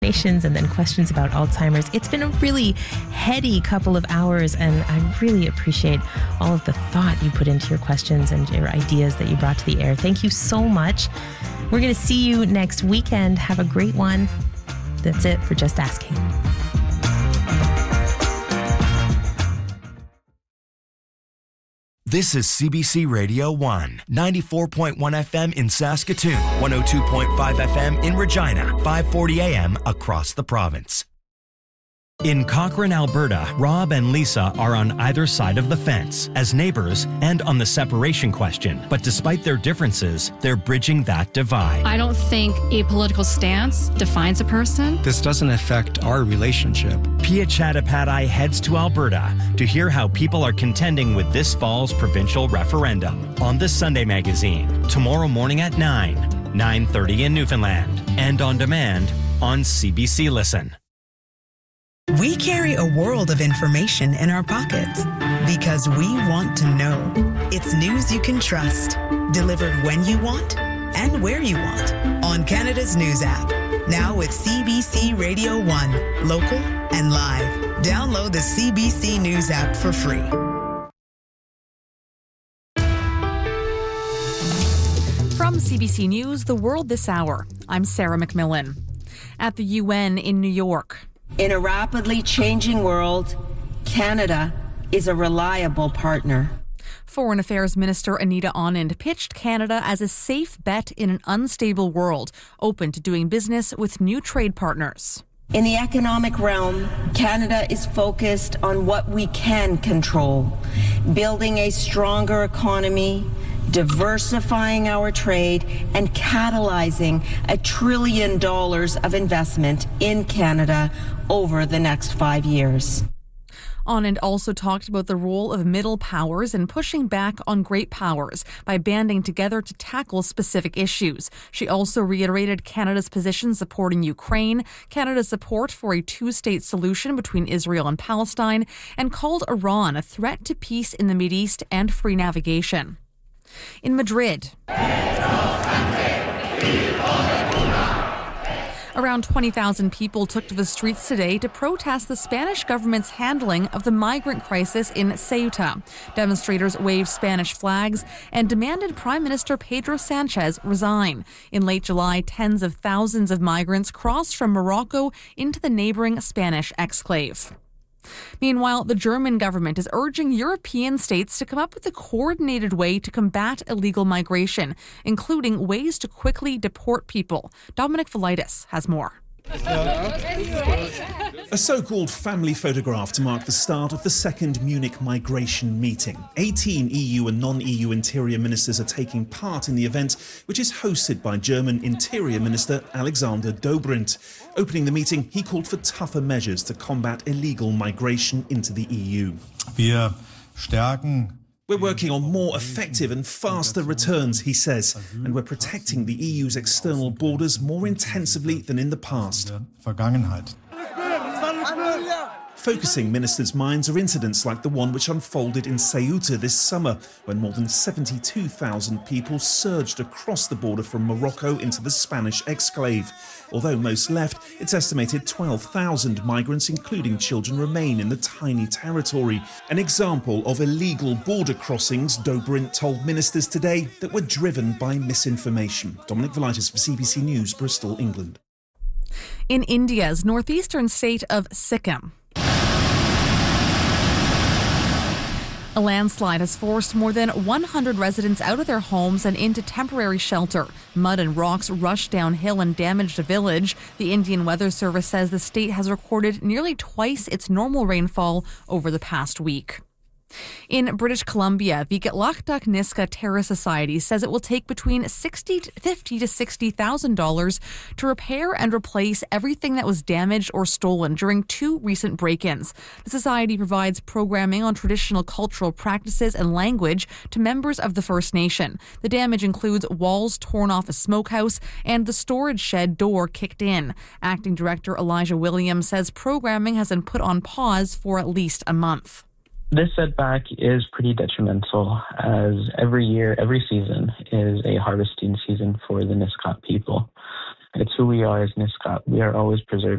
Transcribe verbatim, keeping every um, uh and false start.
affirmations and then questions about Alzheimer's. It's been a really heady couple of hours, and I really appreciate all of the thought you put into your questions and your ideas that you brought to the air. Thank you so much. We're going to see you next weekend. Have a great one. That's it for Just Asking. This is C B C Radio one, ninety-four point one F M in Saskatoon, one oh two point five F M in Regina, five forty A M across the province. In Cochrane, Alberta, Rob and Lisa are on either side of the fence as neighbors and on the separation question. But despite their differences, they're bridging that divide. I don't think a political stance defines a person. This doesn't affect our relationship. Pia Chattopadhyay heads to Alberta to hear how people are contending with this fall's provincial referendum on the Sunday Magazine, tomorrow morning at nine, nine thirty in Newfoundland, and on demand on C B C Listen. We carry a world of information in our pockets because we want to know. It's news you can trust, delivered when you want and where you want on Canada's News app. Now with C B C Radio one, local and live. Download the C B C News app for free. From C B C News, The World This Hour, I'm Sarah McMillan. At the U N in New York. In a rapidly changing world, Canada is a reliable partner. Foreign Affairs Minister Anita Anand pitched Canada as a safe bet in an unstable world, open to doing business with new trade partners. In the economic realm, Canada is focused on what we can control, building a stronger economy, diversifying our trade, and catalyzing a trillion dollars of investment in Canada over the next five years. Anand also talked about the role of middle powers in pushing back on great powers by banding together to tackle specific issues. She also reiterated Canada's position supporting Ukraine, Canada's support for a two-state solution between Israel and Palestine, and called Iran a threat to peace in the Mideast and free navigation. In Madrid, around twenty thousand people took to the streets today to protest the Spanish government's handling of the migrant crisis in Ceuta. Demonstrators waved Spanish flags and demanded Prime Minister Pedro Sanchez resign. In late July, tens of thousands of migrants crossed from Morocco into the neighboring Spanish exclave. Meanwhile, the German government is urging European states to come up with a coordinated way to combat illegal migration, including ways to quickly deport people. Dominic Velitis has more. A so-called family photograph to mark the start of the second Munich migration meeting. eighteen E U and non-E U interior ministers are taking part in the event, which is hosted by German Interior Minister Alexander Dobrindt. Opening the meeting, he called for tougher measures to combat illegal migration into the E U. Wir stärken We're working on more effective and faster returns, he says, and we're protecting the E U's external borders more intensively than in the past. Vergangenheit. Focusing ministers' minds are incidents like the one which unfolded in Ceuta this summer, when more than seventy-two thousand people surged across the border from Morocco into the Spanish exclave. Although most left, it's estimated twelve thousand migrants, including children, remain in the tiny territory. An example of illegal border crossings, Dobrindt told ministers today, that were driven by misinformation. Dominic Velitis for C B C News, Bristol, England. In India's northeastern state of Sikkim, a landslide has forced more than one hundred residents out of their homes and into temporary shelter. Mud and rocks rushed downhill and damaged a village. The Indian Weather Service says the state has recorded nearly twice its normal rainfall over the past week. In British Columbia, the Gatlaktak Niska Terra Society says it will take between fifty to sixty thousand dollars to repair and replace everything that was damaged or stolen during two recent break-ins. The society provides programming on traditional cultural practices and language to members of the First Nation. The damage includes walls torn off a smokehouse and the storage shed door kicked in. Acting Director Elijah Williams says programming has been put on pause for at least a month. This setback is pretty detrimental, as every year, every season is a harvesting season for the Nisga'a people. It's who we are as Nisga'a. We are always preserving